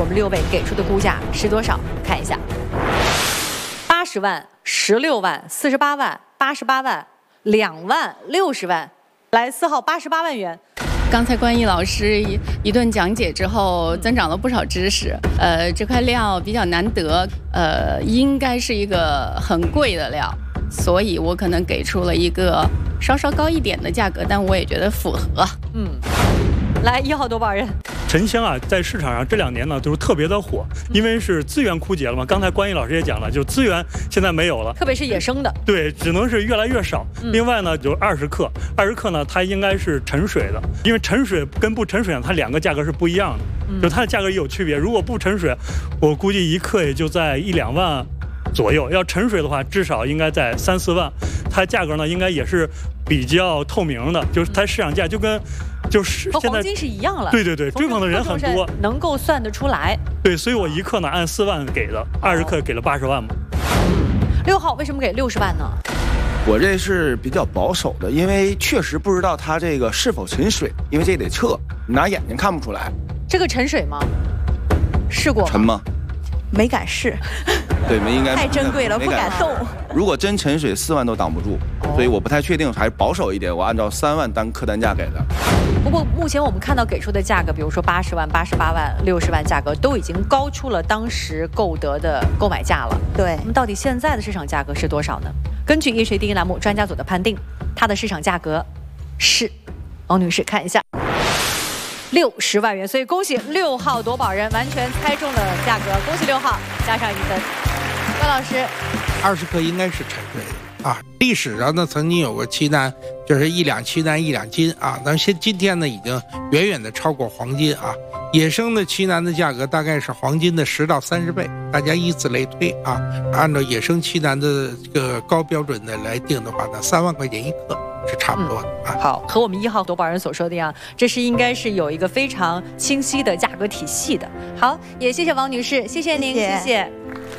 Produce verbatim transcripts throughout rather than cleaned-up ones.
我们六位给出的估价是多少？看一下，八十万、十六万、四十八万、八十八万、两万、六十万。来，四号八十八万元。 刚才关毅老师一一顿讲解之后，增长了不少知识。呃，这块料比较难得，呃，应该是一个很贵的料，所以我可能给出了一个稍稍高一点的价格，但我也觉得符合。 嗯，来，一号夺宝人。 沉香啊，在市场上这两年呢，都是特别的火，因为是资源枯竭了嘛。刚才关毅老师也讲了，就资源现在没有了， 特别是野生的， 对，只能是越来越少。嗯、另外呢，就二十克，二十克呢，它应该是沉水的，因为沉水跟不沉水呢，它两个价格是不一样的，嗯、就它的价格也有区别。如果不沉水，我估计一克也就在一两万左右；要沉水的话，至少应该在三四万。它价格呢，应该也是比较透明的，就是它市场价就跟。就是和黄金是一样了， 对对对，追捧的人很多， 能够算得出来。 对，所以我一克呢按四万给的，二十克给了八十万嘛。 六号为什么给六十万呢？ 我这是比较保守的，因为确实不知道它这个是否沉水，因为这得测，拿眼睛看不出来。 这个沉水吗？试过吗？ 沉吗？ 没敢试。 对，没应该太珍贵了，不敢动。 如果真沉水，四万都挡不住，所以我不太确定，还是保守一点。我按照三万单客单价给的。 不过目前我们看到给出的价格，比如说八十万、八十八万、六十万，价格都已经高出了当时购得的购买价了。 对， 那么到底现在的市场价格是多少呢？根据一锤定音栏目专家组的判定，它的市场价格是，王女士看一下。六十万元，所以恭喜六号夺宝人完全猜中了价格，恭喜六号加上一分。关老师， 二十克应该是沉水的啊。历史上呢，曾经有过期丹，就是一两期丹一两斤啊，但是今天呢，已经远远的超过黄金啊。野生的奇楠的价格大概是黄金的十到三十倍，大家以此类推啊。按照野生奇楠的这个高标准的来定的话呢，三万块钱一克。是差不多的、 嗯、啊。好，和我们一号夺宝人所说的一样，这是应该是有一个非常清晰的价格体系的。好，也谢谢王女士，谢谢您，谢谢。谢谢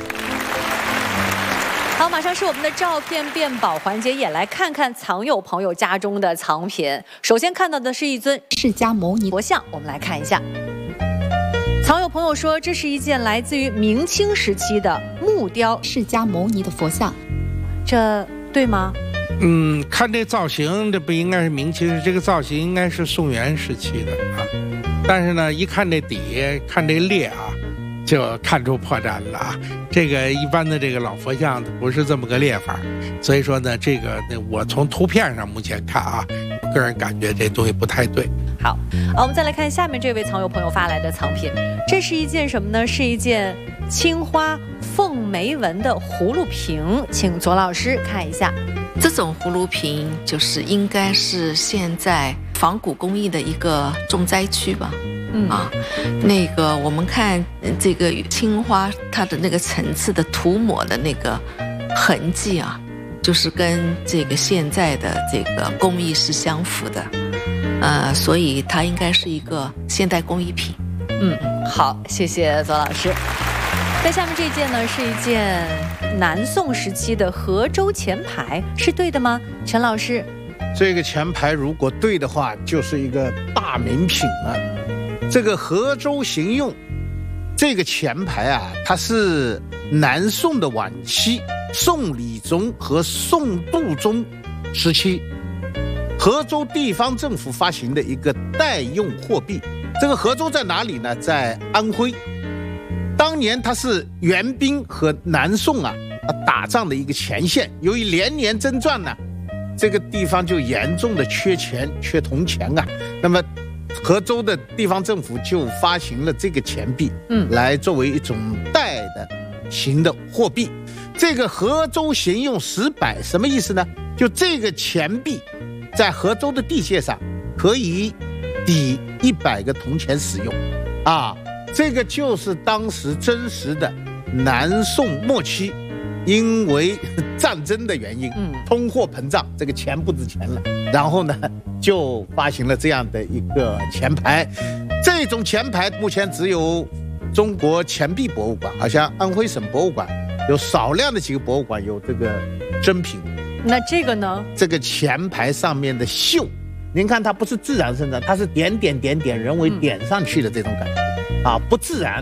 好，马上是我们的照片辨宝环节，也来看看藏友朋友家中的藏品。首先看到的是一尊释迦牟尼佛像，我们来看一下。藏友朋友说，这是一件来自于明清时期的木雕释迦牟尼的佛像，这对吗？ 嗯，看这造型，这不应该是明清，这个造型应该是宋元时期的啊。但是呢，一看这底，看这裂啊，就看出破绽了啊。这个一般的这个老佛像不是这么个裂法，所以说呢，这个我从图片上目前看啊，我个人感觉这东西不太对。 好，我们再来看下面这位藏友朋友发来的藏品，这是一件什么呢？是一件青花凤眉纹的葫芦瓶，请左老师看一下。 这种葫芦瓶就是应该是现在仿古工艺的一个重灾区吧。嗯啊，那个我们看这个青花它的那个层次的涂抹的那个痕迹啊，就是跟这个现在的这个工艺是相符的，呃，所以它应该是一个现代工艺品。 嗯，好，谢谢左老师。在下面这件呢，是一件南宋时期的河州钱牌，是对的吗？陈老师， 这个钱牌如果对的话，就是一个大名品了。这个河州行用这个钱牌啊，它是南宋的晚期，宋理宗和宋度宗时期，河州地方政府发行的一个代用货币。这个河州在哪里呢？在安徽。当年它是元兵和南宋啊打仗的一个前线，由于连年征战呢，这个地方就严重的缺钱，缺铜钱啊。那么河州的地方政府就发行了这个钱币，嗯，来作为一种代的型的货币。这个河州行用十百什么意思呢？就这个钱币在河州的地界上可以抵一百个铜钱使用啊。这个就是当时真实的南宋末期，因为战争的原因，嗯，通货膨胀，这个钱不值钱了，然后呢，就发行了这样的一个钱牌。这种钱牌目前只有中国钱币博物馆，好像安徽省博物馆有少量的几个博物馆有这个真品。 那这个呢？ 这个钱牌上面的绣，您看它不是自然生长，它是点点点点人为点上去的这种感觉。啊，不自然。